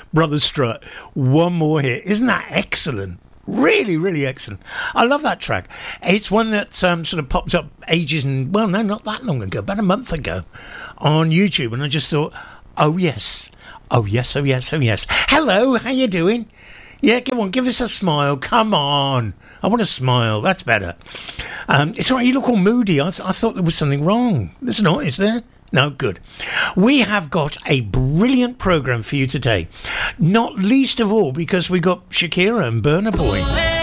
Brother Strut. One more hit. Isn't that excellent? Really, really excellent. I love that track. It's one that sort of popped up not that long ago, about a month ago on YouTube, and I just thought, oh yes. Oh yes, oh yes, oh yes. Hello, how you doing? Yeah, come on, give us a smile. Come on. I want a smile. That's better. It's all right, you look all moody. I thought there was something wrong. There's not, is there? No, good. We have got a brilliant programme for you today. Not least of all because we got Shakira and Burna Boy.